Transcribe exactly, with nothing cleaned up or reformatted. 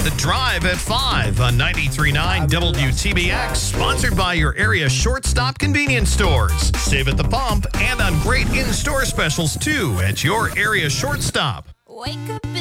The Drive at five on ninety-three point nine W T B X, sponsored by your area shortstop convenience stores. Save at the pump and on great in-store specials, too, at your area shortstop. Wake up.